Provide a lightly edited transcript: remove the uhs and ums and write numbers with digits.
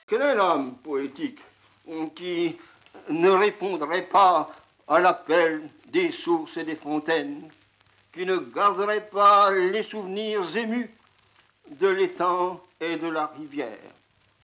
Quel est l'homme poétique qui ne répondrait pas à l'appel des sources et des fontaines, qui ne garderait pas les souvenirs émus de l'étang et de la rivière?